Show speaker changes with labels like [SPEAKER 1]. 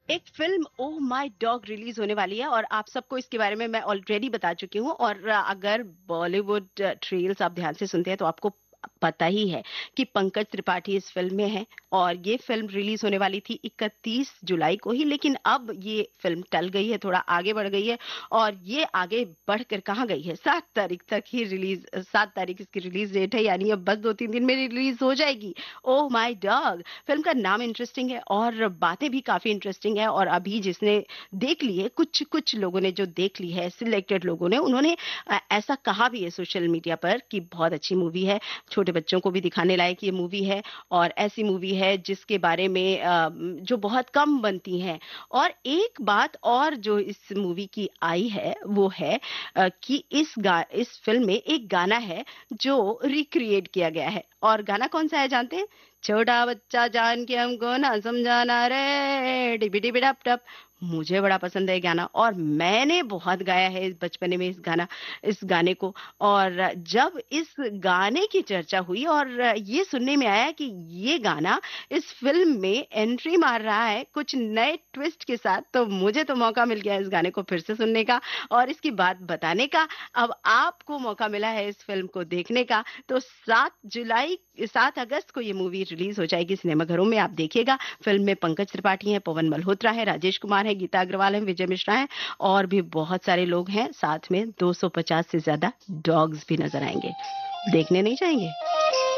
[SPEAKER 1] एक film oh my dog release होने वाली है और आप सबको इसके बारे में मैं ऑलरेडी बता चुकी हूँ और अगर बॉलीवुड ट्रेल्स आप ध्यान से सुनते हैं तो आपको पता ही है कि पंकज त्रिपाठी इस फ़िल्म में हैं और ये फ़िल्म रिलीज़ होने वाली थी 31 जुलाई को ही, लेकिन अब ये फ़िल्म टल गई है, थोड़ा आगे बढ़ गई है और ये आगे बढ़कर कहाँ गई है, 7 तारीख तक ही 7 तारीख इसकी रिलीज़ डेट है, यानी अब बस 2-3 दिन में रिलीज़ हो जाएगी। Oh my dog! फ़िल्म का नाम इंटरेस्टिंग है और बातें भी काफ़ी इंटरेस्टिंग है और अभी जिसने देख ली है, कुछ लोगों ने जो देख ली है, सिलेक्टेड लोगों ने, उन्होंने ऐसा कहा भी है सोशल मीडिया पर कि बहुत अच्छी मूवी है, छोटे बच्चों को भी दिखाने लायक ये मूवी है और ऐसी मूवी है जिसके बारे में जो बहुत कम बनती हैं। और एक बात और जो इस मूवी की आई है, वो है कि इस फ़िल्म में एक गाना है जो रिक्रिएट किया गया है और गाना कौन-सा है जानते हैं? छोटा बच्चा जान के हमको ना समझाना रे डिबी डिबी डप डप। मुझे बड़ा पसंद है ये गाना और मैंने बहुत गाया है इस बचपने में इस गाने को और जब इस गाने की चर्चा हुई और ये सुनने में आया कि ये गाना इस फ़िल्म में एंट्री मार रहा है कुछ नए ट्विस्ट के साथ, तो मुझे तो मौका मिल गया इस गाने को फिर से सुनने का और इसकी बात बताने का। अब आपको मौका मिला है इस फ़िल्म को देखने का, तो 7 अगस्त को ये मूवी रिलीज़ हो जाएगी सिनेमाघरों में, आप देखिएगा। फ़िल्म में पंकज त्रिपाठी हैं, पवन मल्होत्रा है, राजेश कुमार है, गीता अग्रवाल है, विजय मिश्रा हैं और भी बहुत सारे लोग हैं। साथ में 250 से ज़्यादा डॉग्स भी नज़र आएँगे। देखने नहीं जाएँगे?